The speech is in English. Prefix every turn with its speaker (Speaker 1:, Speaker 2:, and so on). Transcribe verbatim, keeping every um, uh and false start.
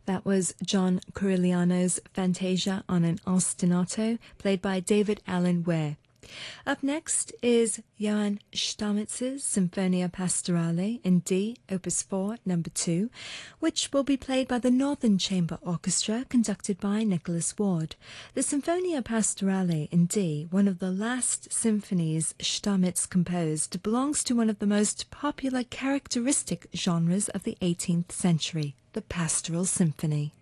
Speaker 1: That was John Corigliano's Fantasia on an ostinato, played by David Allen Ware. Up next is Johann Stamitz's Sinfonia Pastorale in D, Opus four, number two, which will be played by the Northern Chamber Orchestra, conducted by Nicholas Ward. The Sinfonia Pastorale in D, one of the last symphonies Stamitz composed, belongs to one of the most popular characteristic genres of the eighteenth century, the pastoral symphony.